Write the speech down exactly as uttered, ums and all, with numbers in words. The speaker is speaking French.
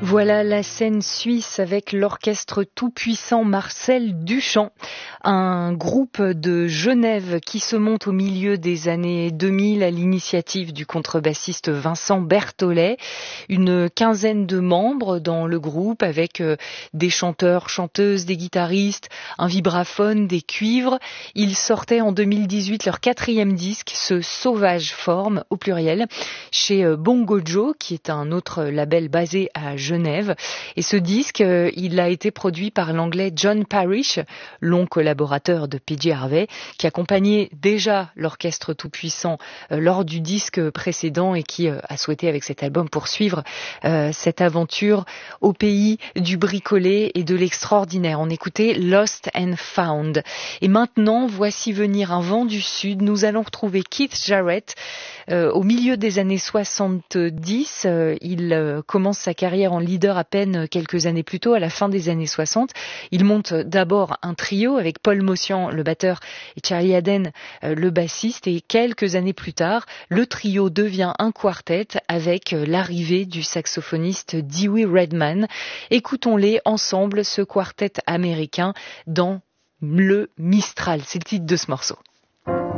Voilà la scène suisse avec l'orchestre tout-puissant Marcel Duchamp, un groupe de Genève qui se monte au milieu des années deux mille à l'initiative du contrebassiste Vincent Berthollet. Une quinzaine de membres dans le groupe avec des chanteurs, chanteuses, des guitaristes, un vibraphone, des cuivres. Ils sortaient en deux mille dix-huit leur quatrième disque, ce Sauvage Forme au pluriel, chez Bongo Joe, qui est un autre label basé à Genève. Genève. Et ce disque, euh, il a été produit par l'anglais John Parrish, long collaborateur de P J Harvey, qui accompagnait déjà l'orchestre tout-puissant euh, lors du disque précédent et qui euh, a souhaité avec cet album poursuivre euh, cette aventure au pays du bricolé et de l'extraordinaire. On écoutait Lost and Found. Et maintenant, voici venir un vent du sud. Nous allons retrouver Keith Jarrett euh, au milieu des années soixante-dix. Euh, il euh, commence sa carrière en leader à peine quelques années plus tôt, à la fin des années soixante. Il monte d'abord un trio avec Paul Motian, le batteur, et Charlie Haden, le bassiste. Et quelques années plus tard, le trio devient un quartet avec l'arrivée du saxophoniste Dewey Redman. Écoutons-les ensemble, ce quartet américain, dans le Mistral. C'est le titre de ce morceau.